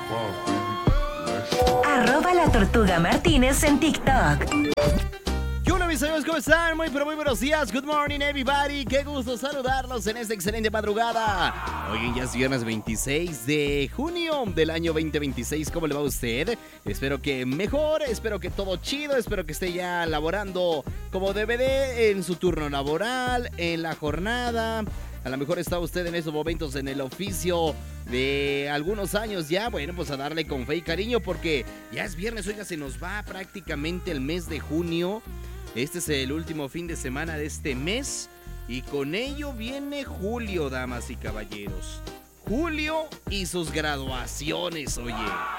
La Tortuga Martínez en TikTok. ¿Qué onda, mis amigos? ¿Cómo están? Muy buenos días. Good morning, everybody. Qué gusto saludarlos en esta excelente madrugada. Hoy ya es viernes 26 de junio del año 2026. ¿Cómo le va a usted? Espero que mejor, espero que todo chido, espero que esté ya laborando como debe de en su turno laboral, en la jornada. A lo mejor está usted en esos momentos en el oficio de algunos años ya. Bueno, pues a darle con fe y cariño porque ya es viernes. Oiga, se nos va prácticamente el mes de junio. Este es el último fin de semana de este mes. Y con ello viene julio, damas y caballeros. Julio y sus graduaciones, oye.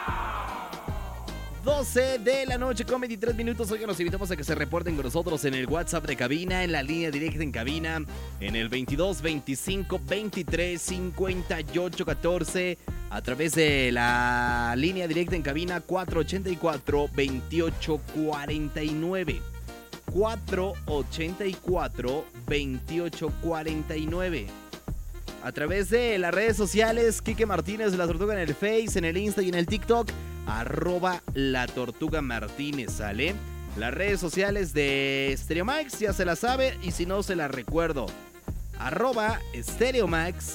12 de la noche con 23 minutos. Oigan, los invitamos a que se reporten con nosotros en el WhatsApp de cabina, en la línea directa en cabina, en el 22 25 23 58 14, a través de la línea directa en cabina 484 28 49. 484 28 49. A través de las redes sociales, Quique Martínez de La Tortuga en el Face, en el Insta y en el TikTok, @La Tortuga Martínez, ¿sale? Las redes sociales de Stereomax, ya se la sabe, y si no, se la recuerdo. @Stereomax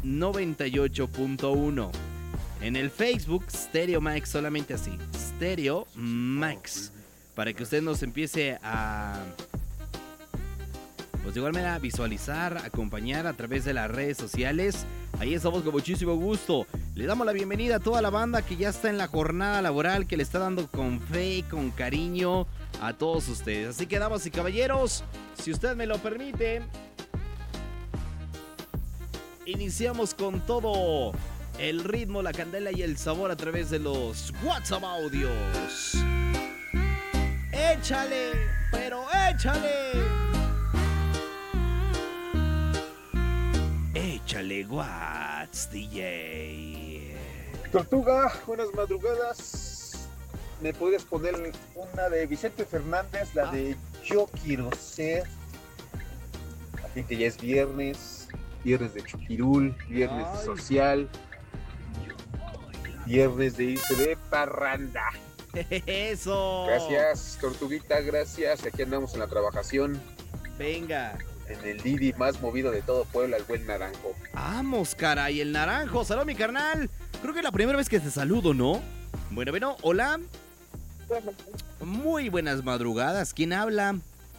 98.1. En el Facebook, Stereomax, solamente así, Stereomax, para que usted nos empiece a... pues de igual manera visualizar, acompañar a través de las redes sociales. Ahí estamos con muchísimo gusto. Le damos la bienvenida a toda la banda que ya está en la jornada laboral, que le está dando con fe y con cariño a todos ustedes. Así que, damas y caballeros, si usted me lo permite, iniciamos con todo el ritmo, la candela y el sabor a través de los WhatsApp audios. ¡Échale! ¡Pero échale! Échale watts, DJ. Tortuga, buenas madrugadas. ¿Me podrías poner una de Vicente Fernández, la de Yo Quiero Ser? Así que ya es viernes, viernes de chupirul, viernes social, viernes de irse de parranda. Eso. Gracias, Tortuguita, gracias. Aquí andamos en la trabajación. Venga. En el Didi más movido de todo Puebla, el buen Naranjo. Vamos, caray, el Naranjo. Salud, mi carnal. Creo que es la primera vez que te saludo, ¿no? Bueno, hola. Muy buenas madrugadas. ¿Quién habla?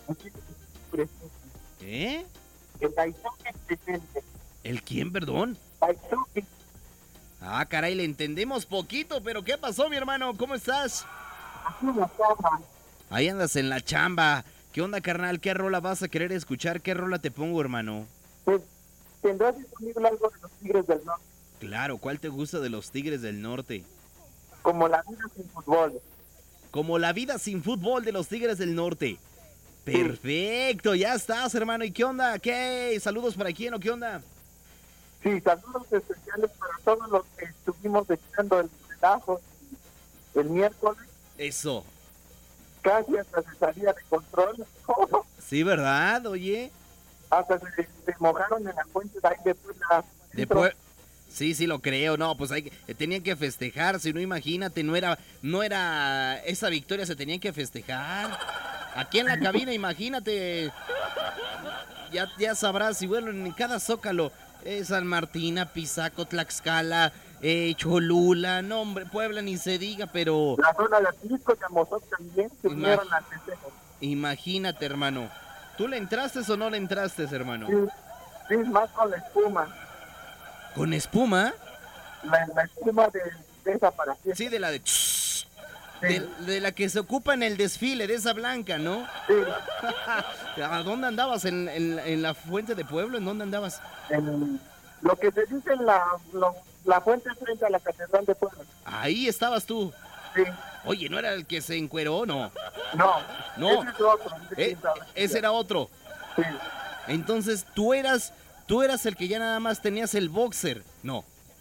¿Eh? El Daisuke presente. ¿El quién, perdón? Daisuke. Ah, caray, le entendemos poquito, pero ¿qué pasó, mi hermano? ¿Cómo estás? Aquí en la cama. Ahí andas en la chamba. ¿Qué onda, carnal? ¿Qué rola vas a querer escuchar? ¿Qué rola te pongo, hermano? Pues, ¿tendrás disponible algo de los Tigres del Norte? Claro, ¿cuál te gusta de los Tigres del Norte? Como La Vida Sin Fútbol. Como La Vida Sin Fútbol de los Tigres del Norte. Perfecto, ya estás, hermano. ¿Y qué onda? ¿Qué? ¿Saludos para quién o qué onda? Sí, saludos especiales para todos los que estuvimos echando el relajo el miércoles. Eso. Casi hasta se salía de control. Sí, ¿verdad? Oye. Hasta se mojaron en la fuente de ahí de Puebla. Sí, lo creo. No, pues tenían que festejar. Si no, imagínate, no era esa victoria, se tenían que festejar. Aquí en la cabina, imagínate. Ya sabrás, y bueno, en cada zócalo, San Martín, Pisaco, Tlaxcala, Cholula, no, hombre, Puebla ni se diga, pero... La zona de Atlisco y Amozoc también se unieron al festejo. Imagínate, hermano. ¿Tú le entraste o no le entraste, hermano? Sí, más con la espuma. ¿Con espuma? La espuma de esa para qué. Sí, de la de... De la que se ocupa en el desfile, de esa blanca, ¿no? Sí. ¿A dónde andabas? ¿En la fuente de Pueblo? ¿En dónde andabas? En lo que se dice en la fuente frente a la Catedral de Puebla. Ahí estabas tú. Sí. Oye, ¿no era el que se encueró? No. No. Ese es otro. Ese era otro. Sí. Entonces, tú eras el que ya nada más tenías el boxer. No.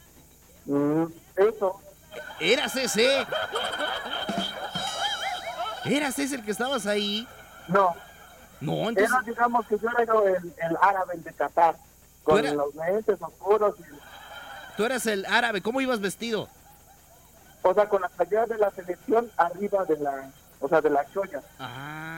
Eso. ¿Eras ese? ¿Eras ese el que estabas ahí? No. No, entonces... Era, digamos que yo era el árabe, el de Qatar. Con los lentes oscuros. Tú eras el árabe. ¿Cómo ibas vestido? O sea, con la playera de la selección arriba de la, o sea, de la cholla. Ah.